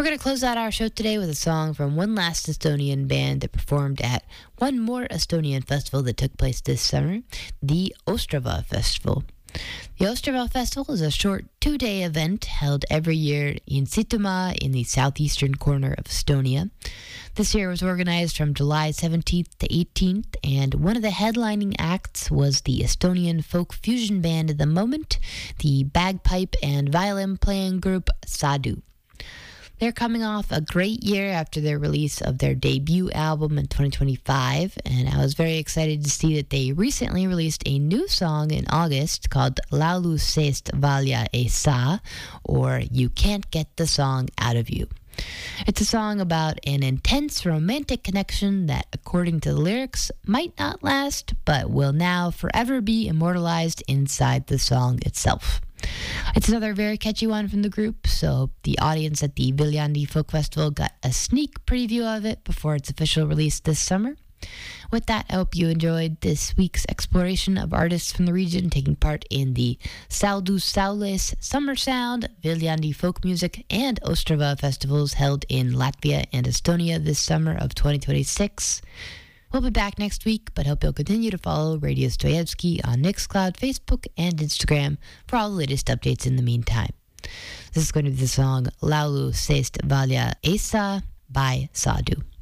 going to close out our show today with a song from one last Estonian band that performed at one more Estonian festival that took place this summer, the Ostrava Festival. The Ostrava Festival is a short 2-day event held every year in Setomaa in the southeastern corner of Estonia. This year was organized from July 17th to 18th, and one of the headlining acts was the Estonian folk fusion band of the moment, the bagpipe and violin playing group Sadu. They're coming off a great year after their release of their debut album in 2025, and I was very excited to see that they recently released a new song in August called Laulu seest välja ei saa, or You Can't Get the Song Out of You. It's a song about an intense romantic connection that, according to the lyrics, might not last, but will now forever be immortalized inside the song itself. It's another very catchy one from the group, so the audience at the Viljandi Folk Festival got a sneak preview of it before its official release this summer. With that, I hope you enjoyed this week's exploration of artists from the region taking part in the Saldus Saules Summer Sound, Viljandi Folk Music, and Ostrava festivals held in Latvia and Estonia this summer of 2026. We'll be back next week, but hope you'll continue to follow Radio Stojevski on Mixcloud, Facebook, and Instagram for all the latest updates in the meantime. This is going to be the song Laulu seest välja ei saa by Sadu.